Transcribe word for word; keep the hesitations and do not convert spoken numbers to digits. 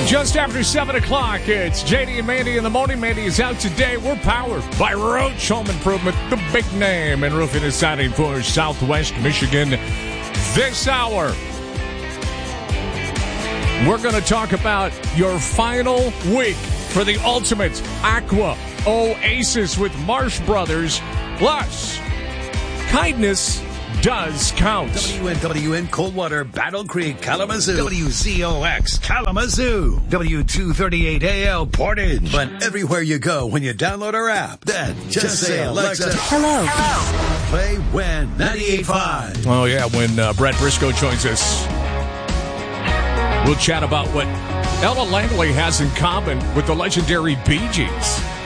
Just after seven o'clock, it's J D and Mandy in the morning. Mandy is out today. We're powered by Roach Home Improvement, the big name in roofing and siding for Southwest Michigan. This hour, we're going to talk about your final week for the ultimate Aqua Oasis with Marsh Brothers. Plus, kindness does count. W N W N Coldwater, Battle Creek, Kalamazoo. W Z O X Kalamazoo. W two thirty-eight A L Portage. But everywhere you go when you download our app, then just, just say, Alexa, hello. Hello. Play When ninety-eight point five. Oh, yeah, when uh, Brett Briscoe joins us, we'll chat about what Ella Langley has in common with the legendary Bee Gees.